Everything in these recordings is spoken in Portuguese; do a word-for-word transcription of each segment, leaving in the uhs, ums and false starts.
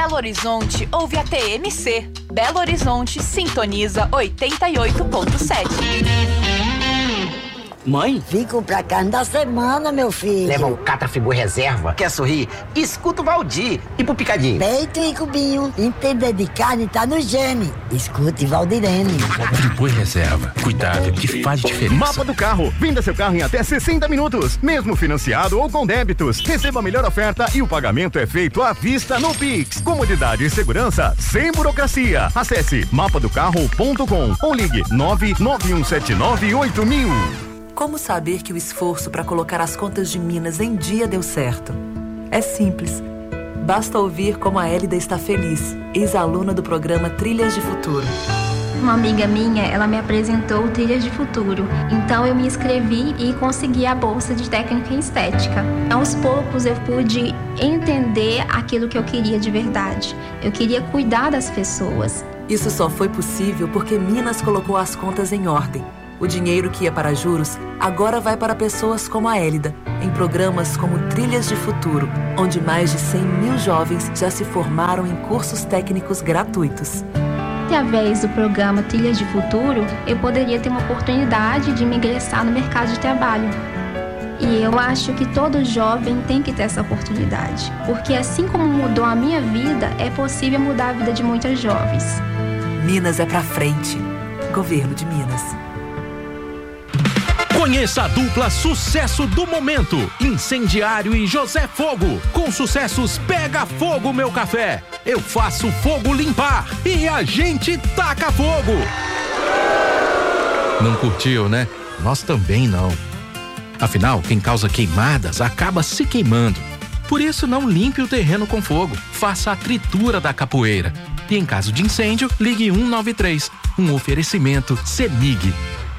Belo Horizonte ouve a T M C. Belo Horizonte sintoniza oitenta e oito ponto sete. Mãe? Fico pra carne da semana, meu filho. Leva o Catrafigur Reserva. Quer sorrir? Escuta o Valdir. E pro Picadinho? Peito e cubinho. Entender de carne tá no gene. Escute Valdirene. Friboi Reserva. Cuidado que faz diferença. Mapa do carro. Venda seu carro em até sessenta minutos. Mesmo financiado ou com débitos. Receba a melhor oferta e o pagamento é feito à vista no Pix. Comodidade e segurança sem burocracia. Acesse mapa do carro ponto com ou ligue nove nove um sete nove oito mil. Como saber que o esforço para colocar as contas de Minas em dia deu certo? É simples. Basta ouvir como a Hélida está feliz, ex-aluna do programa Trilhas de Futuro. Uma amiga minha, ela me apresentou Trilhas de Futuro. Então eu me inscrevi e consegui a bolsa de técnica em estética. Aos poucos eu pude entender aquilo que eu queria de verdade. Eu queria cuidar das pessoas. Isso só foi possível porque Minas colocou as contas em ordem. O dinheiro que ia para juros agora vai para pessoas como a Hélida, em programas como Trilhas de Futuro, onde mais de cem mil jovens já se formaram em cursos técnicos gratuitos. Através do programa Trilhas de Futuro, eu poderia ter uma oportunidade de me ingressar no mercado de trabalho. E eu acho que todo jovem tem que ter essa oportunidade, porque assim como mudou a minha vida, é possível mudar a vida de muitas jovens. Minas é pra frente. Governo de Minas. Conheça a dupla sucesso do momento, Incendiário e José Fogo. Com sucessos Pega Fogo Meu Café, Eu Faço Fogo Limpar e A Gente Taca Fogo. Não curtiu, né? Nós também não. Afinal, quem causa queimadas acaba se queimando. Por isso, não limpe o terreno com fogo. Faça a tritura da capoeira. E em caso de incêndio, ligue um nove três. Um oferecimento CEMIG.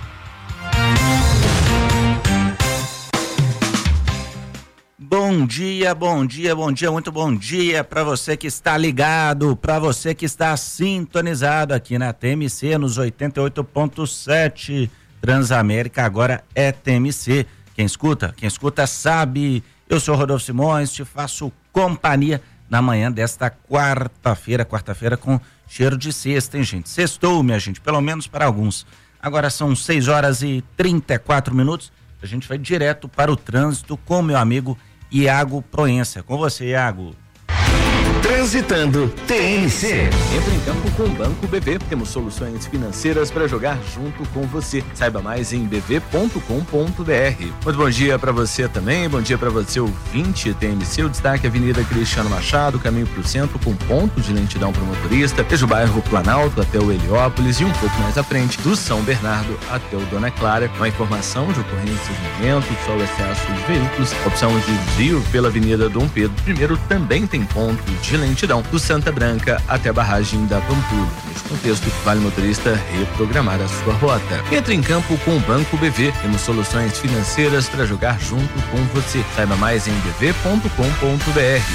Bom dia, bom dia, bom dia, muito bom dia para você que está ligado, para você que está sintonizado aqui na T M C nos oitenta e oito ponto sete. Transamérica agora é T M C. Quem escuta, quem escuta sabe. Eu sou Rodolfo Simões, te faço companhia na manhã desta quarta-feira, quarta-feira com cheiro de sexta, hein, gente? Sextou, minha gente, pelo menos para alguns. Agora são seis horas e trinta e quatro minutos. A gente vai direto para o trânsito com meu amigo Iago Proença. Com você, Iago. Transitando T M C. Entra em campo com o Banco B V. Temos soluções financeiras para jogar junto com você. Saiba mais em b v ponto com ponto b r. Muito bom dia para você também. Bom dia para você, ouvinte T M C. O destaque é Avenida Cristiano Machado, caminho para o centro com ponto de lentidão para o motorista. Desde o bairro Planalto até o Heliópolis e um pouco mais à frente do São Bernardo até o Dona Clara. Com a informação de ocorrências no momento, só o excesso de veículos. Opção de desvio pela Avenida Dom Pedro I também tem ponto de lentidão do Santa Branca até a barragem da Pampulha. Neste contexto, vale motorista reprogramar a sua rota. Entre em campo com o Banco B V. Temos soluções financeiras para jogar junto com você. Saiba mais em b v ponto com ponto b r.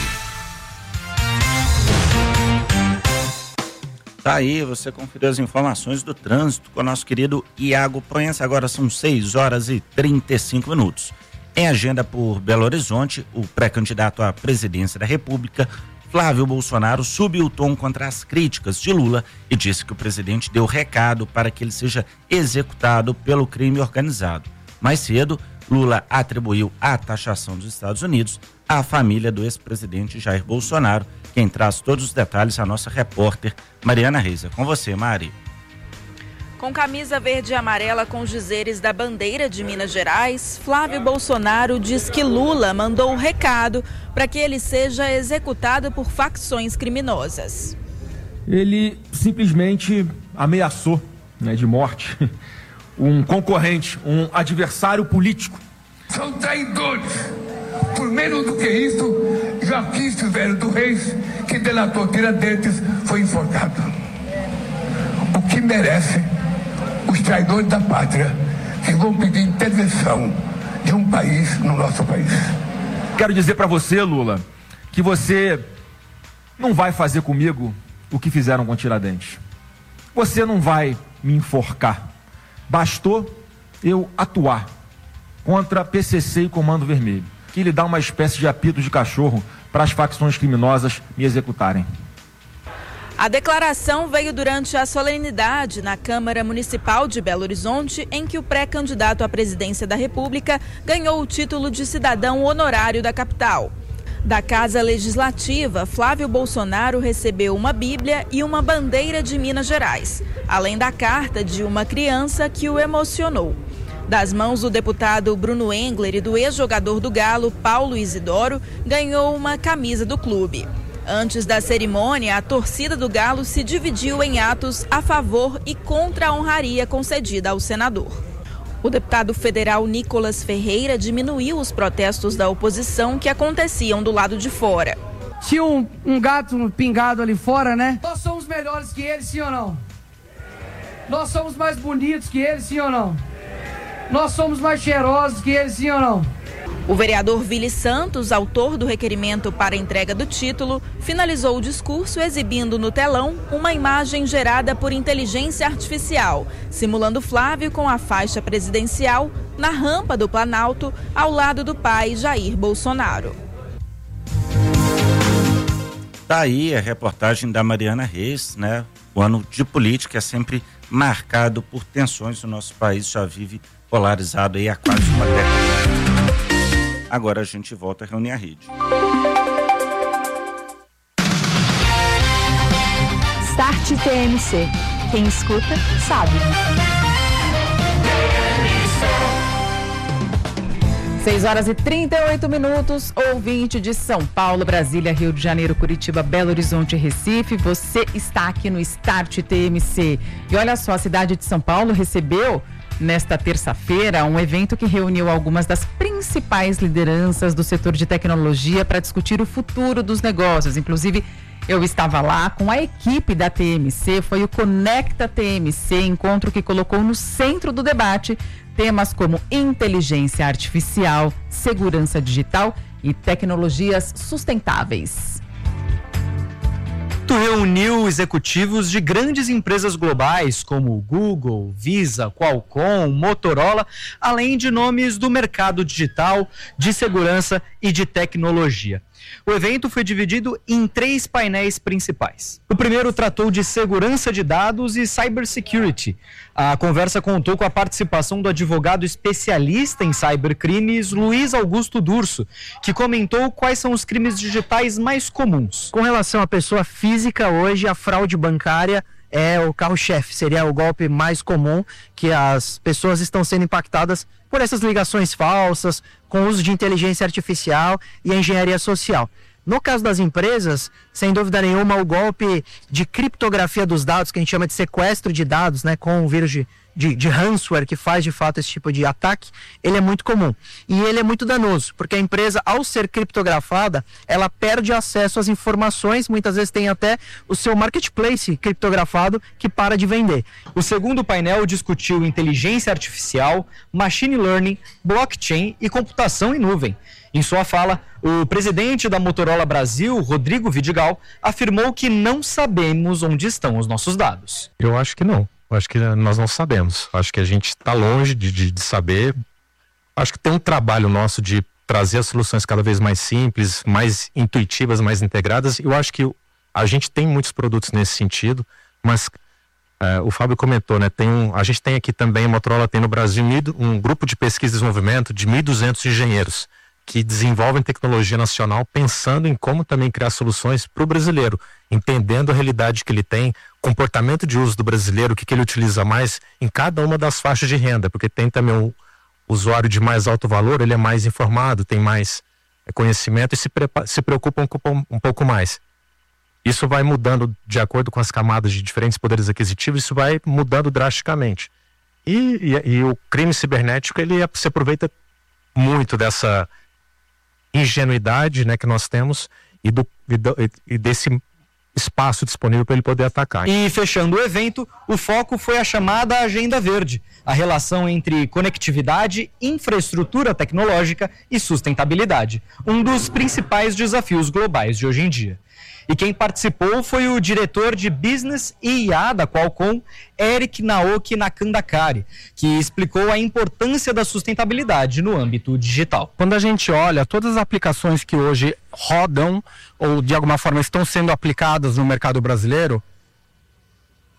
Tá aí, você conferiu as informações do trânsito com o nosso querido Iago Proença. Agora são seis horas e trinta e cinco minutos. Em agenda por Belo Horizonte, o pré-candidato à presidência da República, Flávio Bolsonaro, subiu o tom contra as críticas de Lula e disse que o presidente deu recado para que ele seja executado pelo crime organizado. Mais cedo, Lula atribuiu a taxação dos Estados Unidos à família do ex-presidente Jair Bolsonaro. Quem traz todos os detalhes é a nossa repórter Mariana Reis. É com você, Mari. Com camisa verde e amarela com os dizeres da bandeira de Minas Gerais, Flávio Bolsonaro diz que Lula mandou um recado para que ele seja executado por facções criminosas. Ele simplesmente ameaçou, né, de morte um concorrente, um adversário político. São traidores. Por menos do que isso, Joaquim Silvério do Reis, que delatou Tiradentes, foi enforcado. O que merece os traidores da pátria que vão pedir intervenção de um país no nosso país. Quero dizer para você, Lula, que você não vai fazer comigo o que fizeram com Tiradentes. Você não vai me enforcar. Bastou eu atuar contra P C C e Comando Vermelho, que lhe dá uma espécie de apito de cachorro para as facções criminosas me executarem. A declaração veio durante a solenidade na Câmara Municipal de Belo Horizonte, em que o pré-candidato à presidência da República ganhou o título de cidadão honorário da capital. Da Casa Legislativa, Flávio Bolsonaro recebeu uma Bíblia e uma bandeira de Minas Gerais, além da carta de uma criança que o emocionou. Das mãos do deputado Bruno Engler e do ex-jogador do Galo, Paulo Isidoro, ganhou uma camisa do clube. Antes da cerimônia, a torcida do Galo se dividiu em atos a favor e contra a honraria concedida ao senador. O deputado federal Nicolas Ferreira diminuiu os protestos da oposição que aconteciam do lado de fora. Tinha um, um gato pingado ali fora, né? Nós somos melhores que eles, sim ou não? Nós somos mais bonitos que eles, sim ou não? Nós somos mais cheirosos que eles, sim ou não? O vereador Vili Santos, autor do requerimento para a entrega do título, finalizou o discurso exibindo no telão uma imagem gerada por inteligência artificial, simulando Flávio com a faixa presidencial na rampa do Planalto, ao lado do pai Jair Bolsonaro. Tá aí a reportagem da Mariana Reis, né? O ano de política é sempre marcado por tensões. O nosso país já vive polarizado aí há quase uma década. Agora a gente volta a reunir a rede. Start T M C. Quem escuta, sabe. seis horas e trinta e oito minutos, ouvinte de São Paulo, Brasília, Rio de Janeiro, Curitiba, Belo Horizonte e Recife. Você está aqui no Start T M C. E olha só, a cidade de São Paulo recebeu nesta terça-feira um evento que reuniu algumas das principais lideranças do setor de tecnologia para discutir o futuro dos negócios. Inclusive, eu estava lá com a equipe da T M C, foi o Conecta T M C, encontro que colocou no centro do debate temas como inteligência artificial, segurança digital e tecnologias sustentáveis. Tu reuniu executivos de grandes empresas globais como Google, Visa, Qualcomm, Motorola, além de nomes do mercado digital, de segurança e de tecnologia. O evento foi dividido em três painéis principais. O primeiro tratou de segurança de dados e cybersecurity. A conversa contou com a participação do advogado especialista em cybercrimes, Luiz Augusto Durso, que comentou quais são os crimes digitais mais comuns. Com relação à pessoa física, hoje a fraude bancária é o carro-chefe, seria o golpe mais comum, que as pessoas estão sendo impactadas por essas ligações falsas, com o uso de inteligência artificial e a engenharia social. No caso das empresas, sem dúvida nenhuma, o golpe de criptografia dos dados, que a gente chama de sequestro de dados, né, com o vírus de, de, de ransomware, que faz de fato esse tipo de ataque, ele é muito comum. E ele é muito danoso, porque a empresa, ao ser criptografada, ela perde acesso às informações, muitas vezes tem até o seu marketplace criptografado que para de vender. O segundo painel discutiu inteligência artificial, machine learning, blockchain e computação em nuvem. Em sua fala, o presidente da Motorola Brasil, Rodrigo Vidigal, afirmou que não sabemos onde estão os nossos dados. Eu acho que não. Eu acho que nós não sabemos. Eu acho que a gente está longe de, de, de saber. Acho que tem um trabalho nosso de trazer as soluções cada vez mais simples, mais intuitivas, mais integradas. Eu acho que a gente tem muitos produtos nesse sentido, mas é, o Fábio comentou, né? Tem um, a gente tem aqui também, a Motorola tem no Brasil um grupo de pesquisa e desenvolvimento de mil e duzentos engenheiros que desenvolvem tecnologia nacional pensando em como também criar soluções para o brasileiro, entendendo a realidade que ele tem, comportamento de uso do brasileiro, o que, que ele utiliza mais em cada uma das faixas de renda, porque tem também um usuário de mais alto valor, ele é mais informado, tem mais conhecimento e se, se preocupa um, um pouco mais. Isso vai mudando de acordo com as camadas de diferentes poderes aquisitivos, isso vai mudando drasticamente. E, e, e o crime cibernético, ele se aproveita muito dessa ingenuidade, né, que nós temos e, do, e, do, e desse espaço disponível para ele poder atacar. E fechando o evento, o foco foi a chamada Agenda Verde, a relação entre conectividade, infraestrutura tecnológica e sustentabilidade, um dos principais desafios globais de hoje em dia. E quem participou foi o diretor de Business e I A da Qualcomm, Eric Naoki Nakandakari, que explicou a importância da sustentabilidade no âmbito digital. Quando a gente olha todas as aplicações que hoje rodam ou de alguma forma estão sendo aplicadas no mercado brasileiro,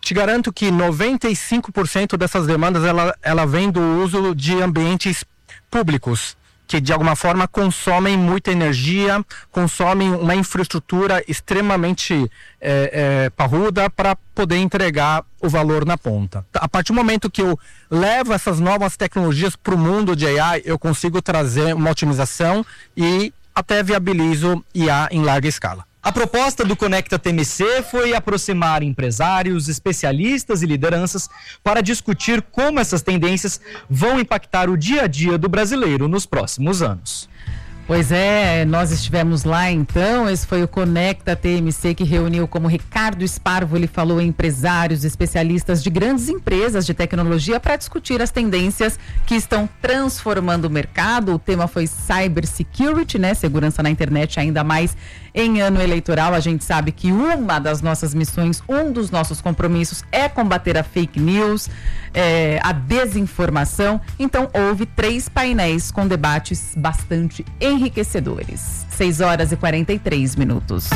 te garanto que noventa e cinco por cento dessas demandas ela, ela vem do uso de ambientes públicos, que de alguma forma consomem muita energia, consomem uma infraestrutura extremamente é, é, parruda para poder entregar o valor na ponta. A partir do momento que eu levo essas novas tecnologias para o mundo de A I, eu consigo trazer uma otimização e até viabilizo I A em larga escala. A proposta do Conecta T M C foi aproximar empresários, especialistas e lideranças para discutir como essas tendências vão impactar o dia a dia do brasileiro nos próximos anos. Pois é, nós estivemos lá então, esse foi o Conecta T M C que reuniu, como Ricardo Sparvo, ele falou, empresários, especialistas de grandes empresas de tecnologia para discutir as tendências que estão transformando o mercado. O tema foi Cybersecurity, né? Segurança na internet, ainda mais em ano eleitoral. A gente sabe que uma das nossas missões, um dos nossos compromissos é combater a fake news, é, a desinformação. Então houve três painéis com debates bastante enriquecedores. seis horas e quarenta e três minutos.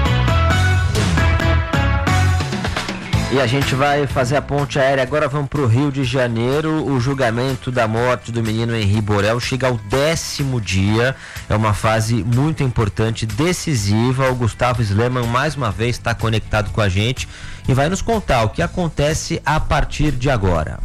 E a gente vai fazer a ponte aérea. Agora vamos para o Rio de Janeiro. O julgamento da morte do menino Henri Borel chega ao décimo dia. É uma fase muito importante, decisiva. O Gustavo Sleman mais uma vez está conectado com a gente e vai nos contar o que acontece a partir de agora.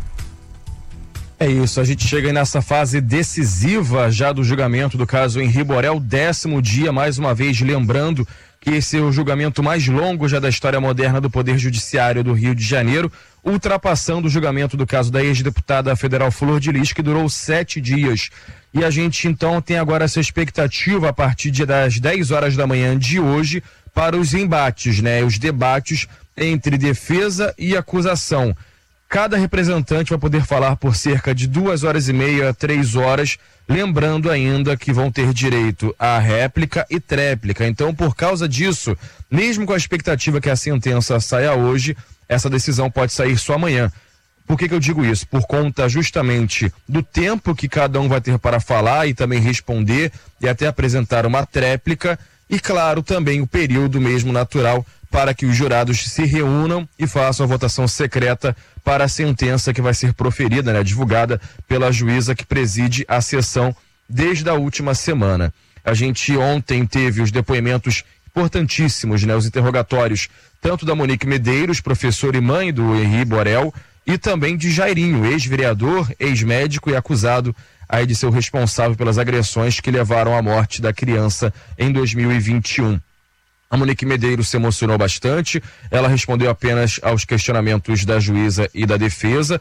É isso, a gente chega aí nessa fase decisiva já do julgamento do caso Henri Borel, décimo dia, mais uma vez lembrando que esse é o julgamento mais longo já da história moderna do Poder Judiciário do Rio de Janeiro, ultrapassando o julgamento do caso da ex-deputada federal Flor de Lis, que durou sete dias. E a gente então tem agora essa expectativa a partir de, das dez horas da manhã de hoje para os embates, né? Os debates entre defesa e acusação. Cada representante vai poder falar por cerca de duas horas e meia, três horas, lembrando ainda que vão ter direito à réplica e tréplica. Então, por causa disso, mesmo com a expectativa que a sentença saia hoje, essa decisão pode sair só amanhã. Por que que eu digo isso? Por conta justamente do tempo que cada um vai ter para falar e também responder e até apresentar uma tréplica e, claro, também o período mesmo natural para que os jurados se reúnam e façam a votação secreta para a sentença que vai ser proferida, né, divulgada pela juíza que preside a sessão desde a última semana. A gente ontem teve os depoimentos importantíssimos, né, os interrogatórios tanto da Monique Medeiros, professora e mãe do Henri Borel, e também de Jairinho, ex-vereador, ex-médico e acusado aí de ser o responsável pelas agressões que levaram à morte da criança em dois mil e vinte e um. A Monique Medeiros se emocionou bastante, ela respondeu apenas aos questionamentos da juíza e da defesa,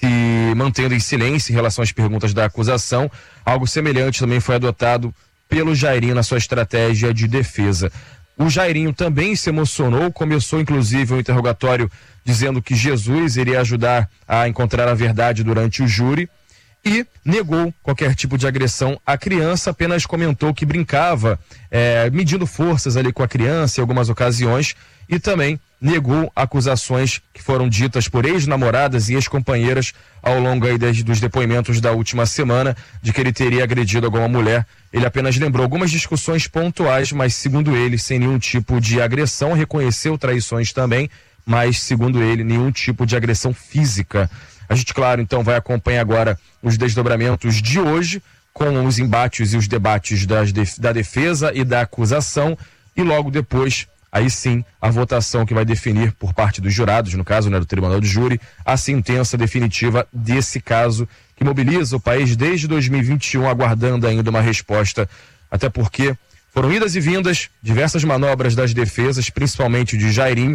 se mantendo em silêncio em relação às perguntas da acusação. Algo semelhante também foi adotado pelo Jairinho na sua estratégia de defesa. O Jairinho também se emocionou, começou inclusive o interrogatório dizendo que Jesus iria ajudar a encontrar a verdade durante o júri, e negou qualquer tipo de agressão à criança, apenas comentou que brincava, é, medindo forças ali com a criança em algumas ocasiões, e também negou acusações que foram ditas por ex-namoradas e ex-companheiras ao longo aí das, dos depoimentos da última semana, de que ele teria agredido alguma mulher. Ele apenas lembrou algumas discussões pontuais, mas segundo ele, sem nenhum tipo de agressão, reconheceu traições também, mas segundo ele, nenhum tipo de agressão física. A gente, claro, então vai acompanhar agora os desdobramentos de hoje, com os embates e os debates das def- da defesa e da acusação, e logo depois, aí sim, a votação que vai definir por parte dos jurados, no caso, né, do Tribunal de Júri, a sentença definitiva desse caso que mobiliza o país desde dois mil e vinte e um, aguardando ainda uma resposta, até porque foram idas e vindas, diversas manobras das defesas, principalmente de Jairinho,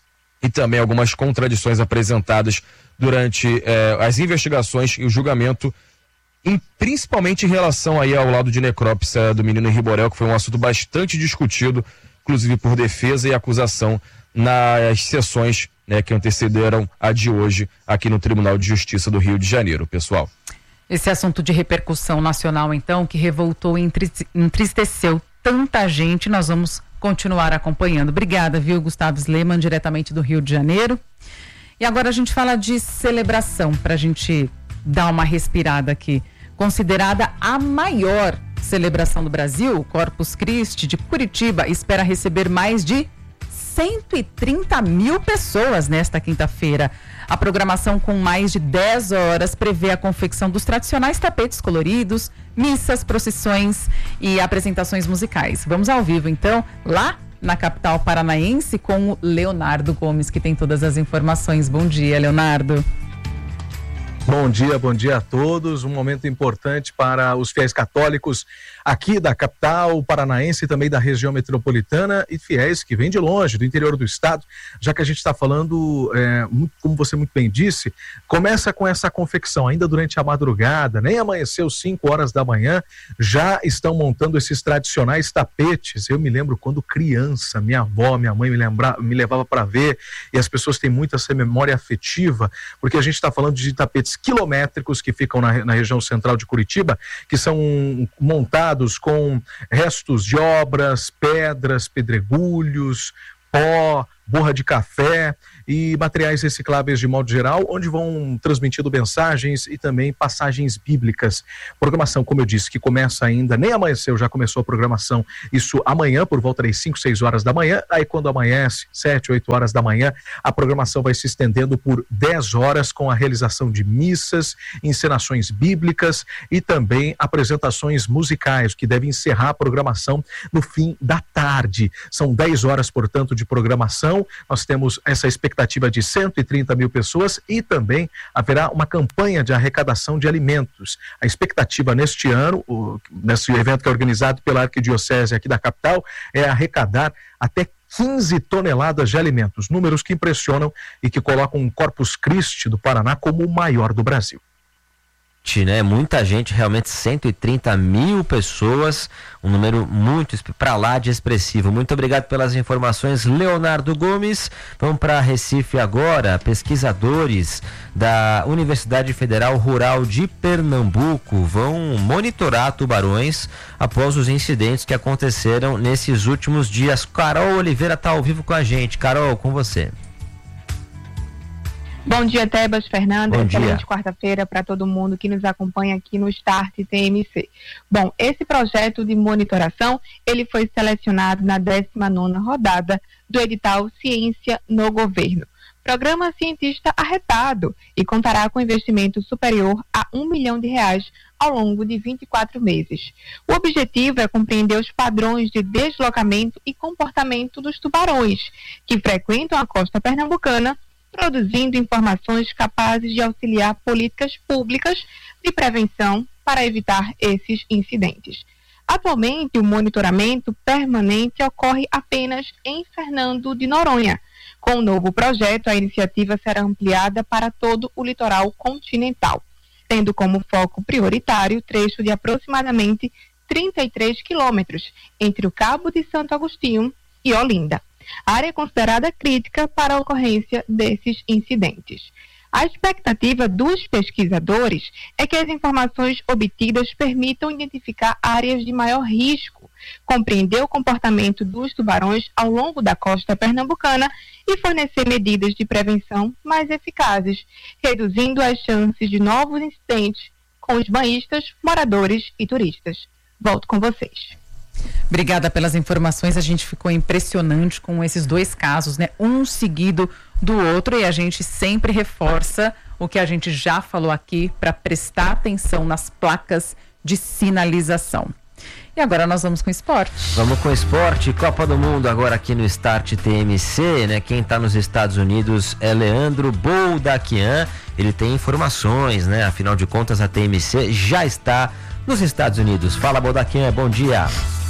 e também algumas contradições apresentadas durante eh, as investigações e o julgamento, em, principalmente em relação aí ao lado de necrópsia do menino Henri Borel, que foi um assunto bastante discutido, inclusive por defesa e acusação, nas sessões, né, que antecederam a de hoje aqui no Tribunal de Justiça do Rio de Janeiro, pessoal. Esse assunto de repercussão nacional, então, que revoltou e entristeceu tanta gente, nós vamos continuar acompanhando. Obrigada, viu, Gustavo Sleman, diretamente do Rio de Janeiro. E agora a gente fala de celebração, para a gente dar uma respirada aqui. Considerada a maior celebração do Brasil, o Corpus Christi de Curitiba espera receber mais de cento e trinta mil pessoas nesta quinta-feira. A programação, com mais de dez horas, prevê a confecção dos tradicionais tapetes coloridos, missas, procissões e apresentações musicais. Vamos ao vivo, então, lá na capital paranaense, com o Leonardo Gomes, que tem todas as informações. Bom dia, Leonardo. Bom dia, bom dia a todos. Um momento importante para os fiéis católicos aqui da capital paranaense e também da região metropolitana e fiéis que vêm de longe, do interior do estado, já que a gente está falando, é, muito, como você muito bem disse, começa com essa confecção ainda durante a madrugada, nem amanheceu cinco horas da manhã, já estão montando esses tradicionais tapetes. Eu me lembro quando criança, minha avó, minha mãe me, lembra, me levava para ver, e as pessoas têm muito essa memória afetiva, porque a gente está falando de tapetes quilométricos que ficam na, na região central de Curitiba, que são montados com restos de obras, pedras, pedregulhos, pó, borra de café e materiais recicláveis de modo geral, onde vão transmitindo mensagens e também passagens bíblicas. Programação, como eu disse, que começa ainda, nem amanheceu, já começou a programação, isso amanhã, por volta das cinco, seis horas da manhã, aí quando amanhece, sete, oito horas da manhã, a programação vai se estendendo por dez horas com a realização de missas, encenações bíblicas e também apresentações musicais, que devem encerrar a programação no fim da tarde. São dez horas, portanto, de programação. Nós temos essa expectativa de cento e trinta mil pessoas e também haverá uma campanha de arrecadação de alimentos. A expectativa neste ano, o, nesse evento que é organizado pela Arquidiocese aqui da capital, é arrecadar até quinze toneladas de alimentos, números que impressionam e que colocam o Corpus Christi do Paraná como o maior do Brasil. Né? Muita gente, realmente cento e trinta mil pessoas, um número muito para lá de expressivo. Muito obrigado pelas informações, Leonardo Gomes. Vamos para Recife agora. Pesquisadores da Universidade Federal Rural de Pernambuco vão monitorar tubarões após os incidentes que aconteceram nesses últimos dias. Carol Oliveira está ao vivo com a gente. Carol, com você. Bom dia, Tebas, Fernanda. Bom Excelente dia. Quarta-feira para todo mundo que nos acompanha aqui no Start T M C. Bom, esse projeto de monitoração, ele foi selecionado na décima nona rodada do edital Ciência no Governo. Programa cientista arretado e contará com investimento superior a um milhão de reais ao longo de vinte e quatro meses. O objetivo é compreender os padrões de deslocamento e comportamento dos tubarões que frequentam a costa pernambucana, produzindo informações capazes de auxiliar políticas públicas de prevenção para evitar esses incidentes. Atualmente, o monitoramento permanente ocorre apenas em Fernando de Noronha. Com o novo projeto, a iniciativa será ampliada para todo o litoral continental, tendo como foco prioritário o trecho de aproximadamente trinta e três quilômetros entre o Cabo de Santo Agostinho e Olinda. A área é considerada crítica para a ocorrência desses incidentes. A expectativa dos pesquisadores é que as informações obtidas permitam identificar áreas de maior risco, compreender o comportamento dos tubarões ao longo da costa pernambucana e fornecer medidas de prevenção mais eficazes, reduzindo as chances de novos incidentes com os banhistas, moradores e turistas. Volto com vocês. Obrigada pelas informações, a gente ficou impressionante com esses dois casos, né? Um seguido do outro, e a gente sempre reforça o que a gente já falou aqui para prestar atenção nas placas de sinalização. E agora nós vamos com esporte. Vamos com esporte, Copa do Mundo agora aqui no Start T M C, né? Quem está nos Estados Unidos é Leandro Boldaquian, ele tem informações, né? Afinal de contas, a T M C já está nos Estados Unidos. Fala, Boldaquian, bom dia.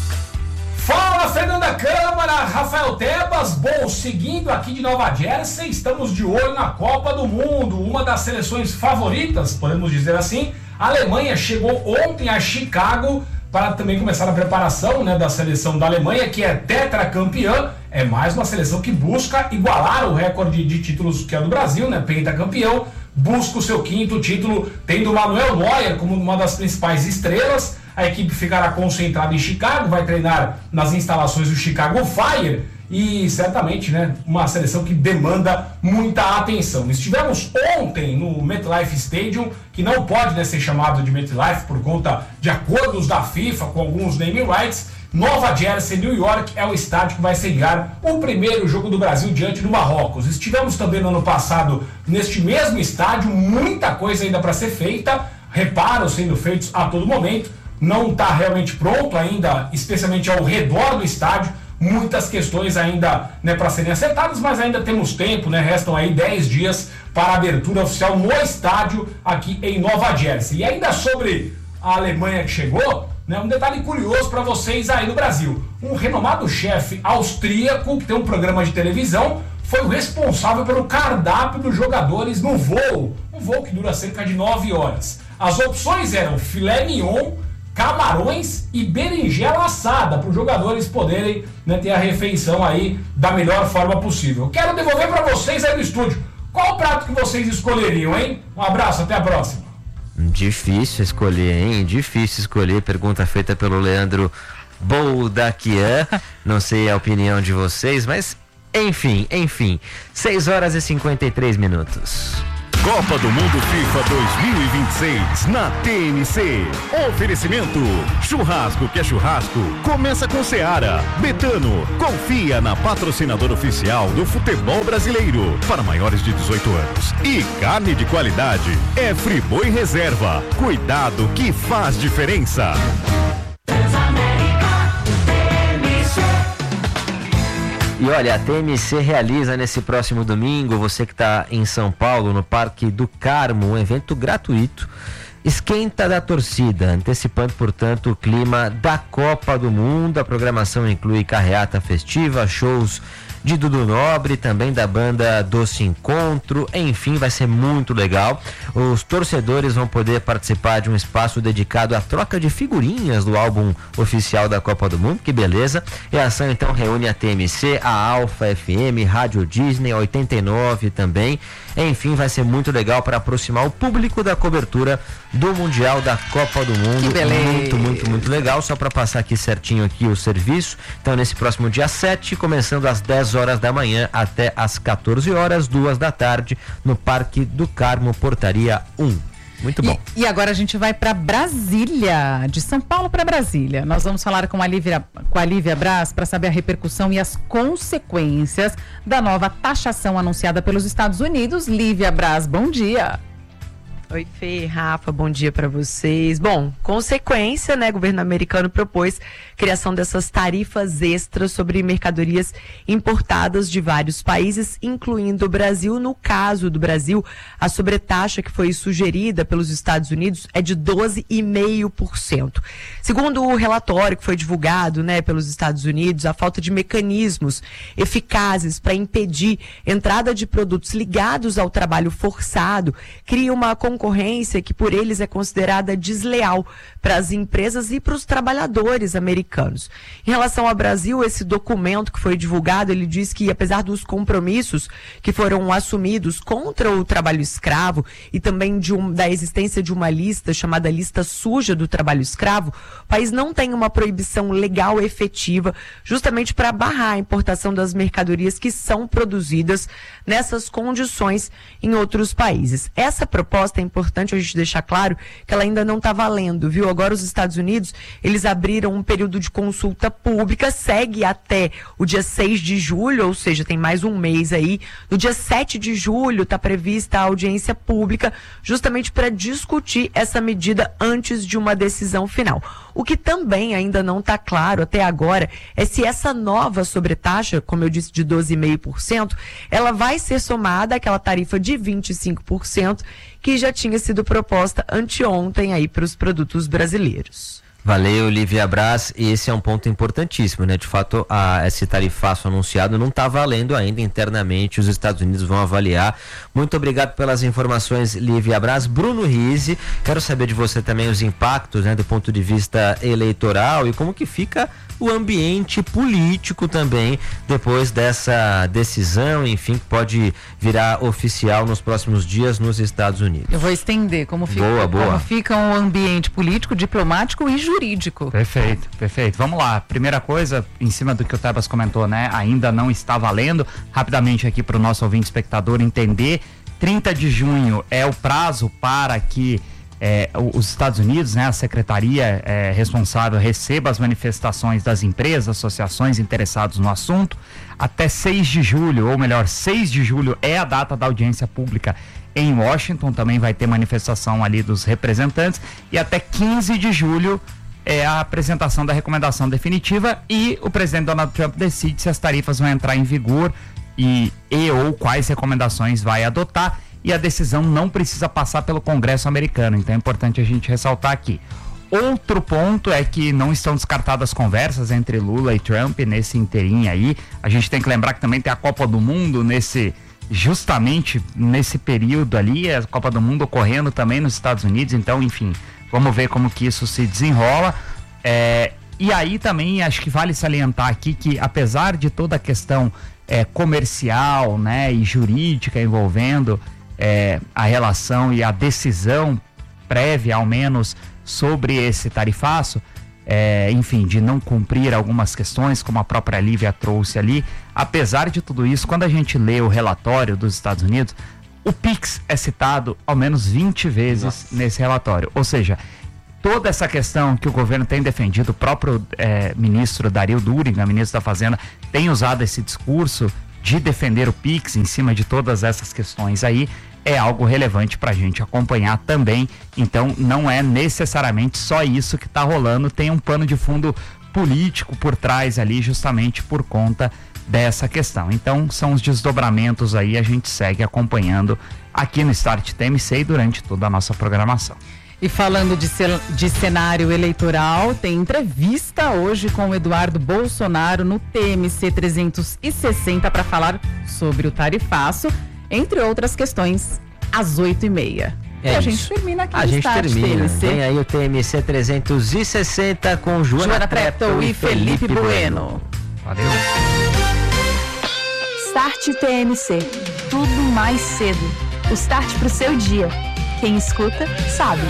Fala, Fernanda Câmara, Rafael Tebas. Bom, seguindo aqui de Nova Jersey, estamos de olho na Copa do Mundo, uma das seleções favoritas, podemos dizer assim. A Alemanha chegou ontem a Chicago para também começar a preparação, né, da seleção da Alemanha, que é tetracampeã. É mais uma seleção que busca igualar o recorde de títulos que é do Brasil, né, pentacampeão. Busca o seu quinto título, tendo o Manuel Neuer como uma das principais estrelas. A equipe ficará concentrada em Chicago, vai treinar nas instalações do Chicago Fire e certamente, né, uma seleção que demanda muita atenção. Estivemos ontem no MetLife Stadium, que não pode, né, ser chamado de MetLife por conta de acordos da FIFA com alguns naming rights. Nova Jersey, New York, é o estádio que vai sediar o primeiro jogo do Brasil diante do Marrocos. Estivemos também no ano passado neste mesmo estádio, muita coisa ainda para ser feita, reparos sendo feitos a todo momento, não está realmente pronto ainda, especialmente ao redor do estádio, muitas questões ainda, né, para serem acertadas, mas ainda temos tempo, né, restam aí dez dias para a abertura oficial no estádio aqui em Nova Jersey. E ainda sobre a Alemanha que chegou, né, um detalhe curioso para vocês aí no Brasil. Um renomado chefe austríaco que tem um programa de televisão foi o responsável pelo cardápio dos jogadores no voo. Um voo que dura cerca de nove horas. As opções eram filé mignon, camarões e berinjela assada para os jogadores poderem, né, ter a refeição aí da melhor forma possível. Quero devolver para vocês aí no estúdio. Qual o prato que vocês escolheriam, hein? Um abraço, até a próxima. Difícil escolher, hein? Difícil escolher. Pergunta feita pelo Leandro Boldaquian. Não sei a opinião de vocês, mas enfim, enfim. seis horas e cinquenta e três minutos. Copa do Mundo FIFA dois mil e vinte e seis na T M C. Oferecimento: churrasco que é churrasco, começa com Seara. Betano, confia na patrocinadora oficial do futebol brasileiro para maiores de dezoito anos. E carne de qualidade é Friboi Reserva. Cuidado que faz diferença. E olha, a T M C realiza nesse próximo domingo, você que está em São Paulo, no Parque do Carmo, um evento gratuito, Esquenta da Torcida, antecipando, portanto, o clima da Copa do Mundo. A programação inclui carreata festiva, shows de Dudu Nobre, também da banda Doce Encontro, enfim, vai ser muito legal. Os torcedores vão poder participar de um espaço dedicado à troca de figurinhas do álbum oficial da Copa do Mundo, que beleza. E a ação então reúne a T M C, a Alfa F M, Rádio Disney, a oitenta e nove também. Enfim, vai ser muito legal para aproximar o público da cobertura do Mundial da Copa do Mundo. Que beleza. Muito, muito, muito legal. Só para passar aqui certinho aqui o serviço. Então, nesse próximo dia sete, começando às dez horas da manhã até às quatorze horas, duas da tarde, no Parque do Carmo, Portaria um. Muito bom. E, e agora a gente vai para Brasília, de São Paulo para Brasília. Nós vamos falar com a Lívia, com a Lívia Braz para saber a repercussão e as consequências da nova taxação anunciada pelos Estados Unidos. Lívia Braz, bom dia. Oi, Fê, Rafa, bom dia para vocês. Bom, consequência, né, o governo americano propôs criação dessas tarifas extras sobre mercadorias importadas de vários países, incluindo o Brasil. No caso do Brasil, a sobretaxa que foi sugerida pelos Estados Unidos é de doze vírgula cinco por cento. Segundo o relatório que foi divulgado, né, pelos Estados Unidos, a falta de mecanismos eficazes para impedir entrada de produtos ligados ao trabalho forçado cria uma concorrência que por eles é considerada desleal para as empresas e para os trabalhadores americanos. Em relação ao Brasil, esse documento que foi divulgado, ele diz que apesar dos compromissos que foram assumidos contra o trabalho escravo e também de um, da existência de uma lista chamada lista suja do trabalho escravo, o país não tem uma proibição legal efetiva justamente para barrar a importação das mercadorias que são produzidas nessas condições em outros países. Essa proposta é importante a gente deixar claro que ela ainda não está valendo, viu? Agora os Estados Unidos, eles abriram um período de consulta pública, segue até o dia seis de julho, ou seja, tem mais um mês aí. No dia sete de julho está prevista a audiência pública, justamente para discutir essa medida antes de uma decisão final. O que também ainda não está claro até agora é se essa nova sobretaxa, como eu disse, de doze vírgula cinco por cento, ela vai ser somada àquela tarifa de vinte e cinco por cento que já tinha sido proposta anteontem aí para os produtos brasileiros. Valeu, Lívia Braz, e esse é um ponto importantíssimo, né? De fato, a, esse tarifaço anunciado não está valendo ainda internamente, os Estados Unidos vão avaliar. Muito obrigado pelas informações, Lívia Braz. Bruno Rizzi, quero saber de você também os impactos, né, do ponto de vista eleitoral e como que fica o ambiente político também depois dessa decisão, enfim, que pode virar oficial nos próximos dias nos Estados Unidos. Eu vou estender como fica, boa, boa. como fica o ambiente político, diplomático e jurídico. Perfeito, perfeito. Vamos lá. Primeira coisa, em cima do que o Tebas comentou, né? Ainda não está valendo. Rapidamente aqui para o nosso ouvinte espectador entender, trinta de junho é o prazo para que é, os Estados Unidos, né, a secretaria é, responsável receba as manifestações das empresas, associações interessadas no assunto. Até seis de julho, ou melhor, seis de julho é a data da audiência pública em Washington, também vai ter manifestação ali dos representantes, e até quinze de julho é a apresentação da recomendação definitiva e o presidente Donald Trump decide se as tarifas vão entrar em vigor e, e ou quais recomendações vai adotar, e a decisão não precisa passar pelo Congresso americano, então é importante a gente ressaltar aqui. Outro ponto é que não estão descartadas conversas entre Lula e Trump nesse inteirinho aí. A gente tem que lembrar que também tem a Copa do Mundo nesse, justamente nesse período ali, a Copa do Mundo ocorrendo também nos Estados Unidos, então, enfim, vamos ver como que isso se desenrola. É, e aí também acho que vale salientar aqui que, apesar de toda a questão é, comercial, né, e jurídica envolvendo é, a relação e a decisão prévia, ao menos, sobre esse tarifaço, é, enfim, de não cumprir algumas questões, como a própria Lívia trouxe ali, apesar de tudo isso, quando a gente lê o relatório dos Estados Unidos, o Pix é citado ao menos vinte vezes Nossa. nesse relatório, ou seja, toda essa questão que o governo tem defendido, o próprio é, ministro Dario Duriga, ministro da Fazenda, tem usado esse discurso de defender o Pix em cima de todas essas questões aí, é algo relevante para a gente acompanhar também. Então não é necessariamente só isso que está rolando, tem um pano de fundo político por trás ali, justamente por conta dessa questão. Então são os desdobramentos aí, a gente segue acompanhando aqui no Start T M C e durante toda a nossa programação. E falando de, de cenário eleitoral, tem entrevista hoje com o Eduardo Bolsonaro no T M C trezentos e sessenta para falar sobre o tarifaço, entre outras questões, às oito e meia. É e a isso. gente termina aqui a no gente Start termina. T M C. Vem aí o T M C trezentos e sessenta com Joana, Joana Treptow e Felipe, Felipe Bueno. bueno. Valeu. Start T M C. Tudo mais cedo. O start pro seu dia. Quem escuta, sabe.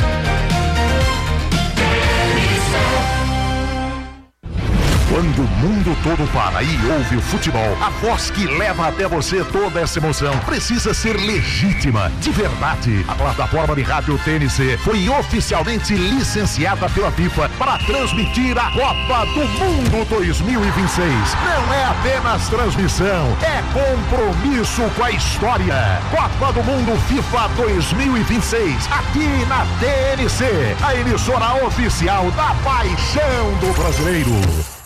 Quando o mundo todo para e ouve o futebol, a voz que leva até você toda essa emoção precisa ser legítima, de verdade. A plataforma de rádio T N C foi oficialmente licenciada pela FIFA para transmitir a Copa do Mundo dois mil e vinte e seis. Não é apenas transmissão, é compromisso com a história. Copa do Mundo FIFA dois mil e vinte e seis, aqui na T N C, a emissora oficial da paixão do brasileiro.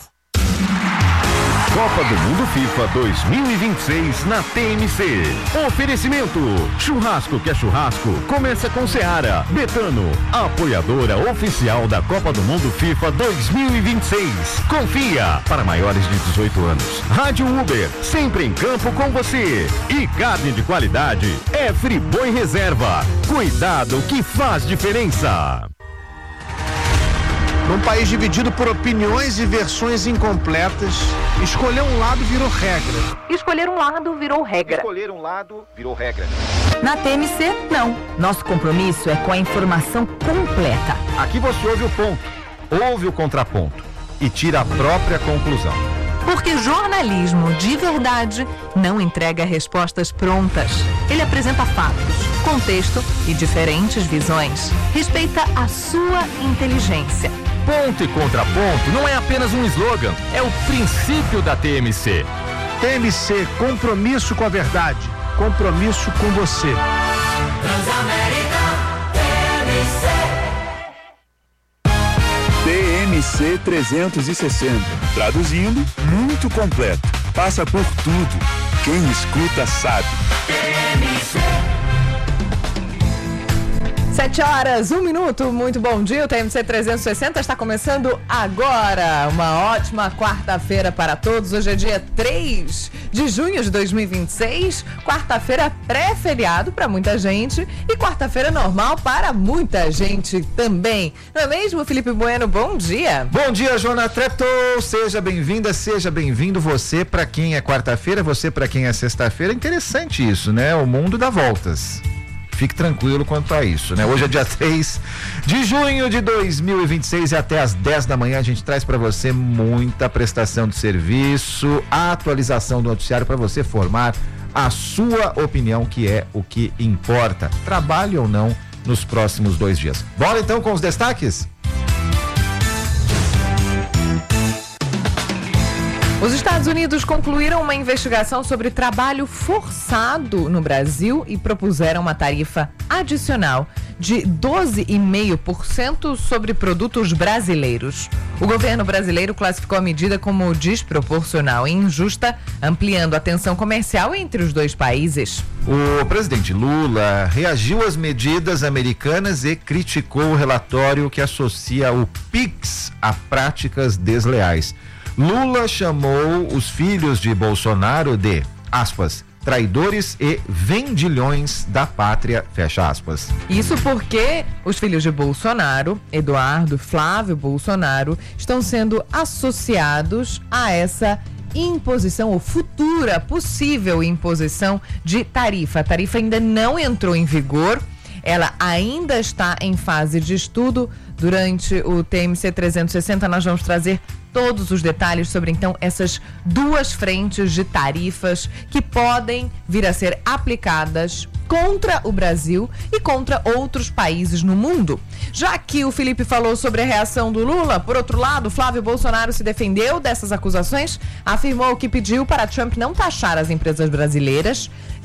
Copa do Mundo FIFA dois mil e vinte e seis na T M C. Oferecimento: churrasco que é churrasco, começa com Seara. Betano, apoiadora oficial da Copa do Mundo FIFA dois mil e vinte e seis. Confia, para maiores de dezoito anos. Rádio Uber, sempre em campo com você. E carne de qualidade é Friboi Reserva. Cuidado que faz diferença. Num país dividido por opiniões e versões incompletas, escolher um lado virou regra. Escolher um lado virou regra. Escolher um lado virou regra. Na T M C, não. Nosso compromisso é com a informação completa. Aqui você ouve o ponto, ouve o contraponto e tira a própria conclusão. Porque jornalismo de verdade não entrega respostas prontas. Ele apresenta fatos, contexto e diferentes visões. Respeita a sua inteligência. Ponto e contraponto não é apenas um slogan, é o princípio da T M C. T M C, compromisso com a verdade, compromisso com você. Transamérica, T M C. T M C trezentos e sessenta, traduzindo, muito completo. Passa por tudo. Quem escuta sabe. T M C. Sete horas, um minuto, muito bom dia, o T M C trezentos e sessenta está começando agora, uma ótima quarta-feira para todos, hoje é dia três de junho de dois mil e vinte e seis, quarta-feira pré-feriado para muita gente e quarta-feira normal para muita gente também, não é mesmo, Felipe Bueno? Bom dia! Bom dia, Joana Treptow, seja bem-vinda, seja bem-vindo você para quem é quarta-feira, você para quem é sexta-feira, interessante isso, né? O mundo dá voltas. Fique tranquilo quanto a isso, né? Hoje é dia três de junho de dois mil e vinte e seis e até às dez da manhã a gente traz para você muita prestação de serviço, atualização do noticiário para você formar a sua opinião, que é o que importa. Trabalhe ou não nos próximos dois dias. Bora então com os destaques? Os Estados Unidos concluíram uma investigação sobre trabalho forçado no Brasil e propuseram uma tarifa adicional de doze vírgula cinco por cento sobre produtos brasileiros. O governo brasileiro classificou a medida como desproporcional e injusta, ampliando a tensão comercial entre os dois países. O presidente Lula reagiu às medidas americanas e criticou o relatório que associa o Pix a práticas desleais. Lula chamou os filhos de Bolsonaro de, aspas, traidores e vendilhões da pátria, fecha aspas. Isso porque os filhos de Bolsonaro, Eduardo, Flávio Bolsonaro, estão sendo associados a essa imposição ou futura possível imposição de tarifa. A tarifa ainda não entrou em vigor, ela ainda está em fase de estudo. Durante o T M C trezentos e sessenta nós vamos trazer todos os detalhes sobre, então, essas duas frentes de tarifas que podem vir a ser aplicadas contra o Brasil e contra outros países no mundo. Já que o Felipe falou sobre a reação do Lula, por outro lado, Flávio Bolsonaro se defendeu dessas acusações, afirmou que pediu para Trump não taxar as empresas brasileiras